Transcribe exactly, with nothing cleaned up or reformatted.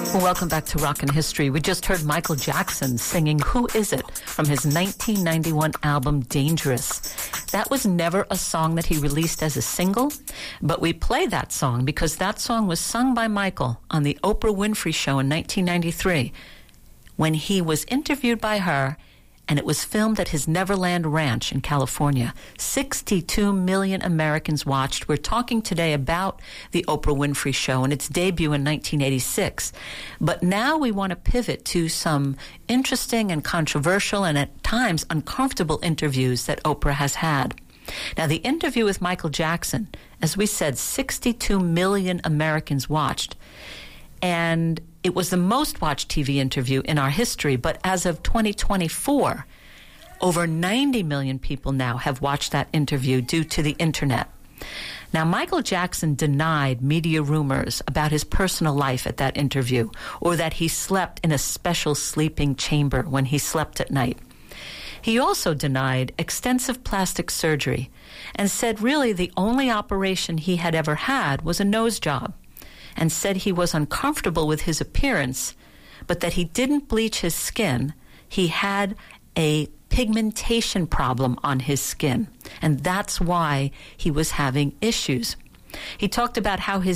Well, welcome back to Rock and History. We just heard Michael Jackson singing Who Is It from his nineteen ninety-one album Dangerous. That was never a song that he released as a single, but we play that song because that song was sung by Michael on the Oprah Winfrey Show in nineteen ninety-three when he was interviewed by her, and it was filmed at his Neverland Ranch in California. sixty-two million Americans watched. We're talking today about the Oprah Winfrey Show and its debut in nineteen eighty-six. But now we want to pivot to some interesting and controversial and at times uncomfortable interviews that Oprah has had. Now, the interview with Michael Jackson, as we said, sixty-two million Americans watched. And it was the most watched T V interview in our history, but as of twenty twenty-four, over ninety million people now have watched that interview due to the internet. Now, Michael Jackson denied media rumors about his personal life at that interview, or that he slept in a special sleeping chamber when he slept at night. He also denied extensive plastic surgery and said really the only operation he had ever had was a nose job, and said he was uncomfortable with his appearance, but that he didn't bleach his skin. He had a pigmentation problem on his skin, and that's why he was having issues. He talked about how his